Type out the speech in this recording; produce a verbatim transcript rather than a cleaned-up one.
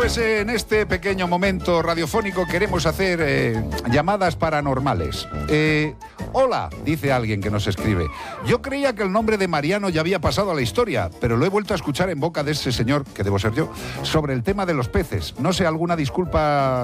Pues eh, en este pequeño momento radiofónico queremos hacer eh, llamadas paranormales. Eh, hola, dice alguien que nos escribe. Yo creía que el nombre de Mariano ya había pasado a la historia, pero lo he vuelto a escuchar en boca de ese señor, que debo ser yo, sobre el tema de los peces. No sé, alguna disculpa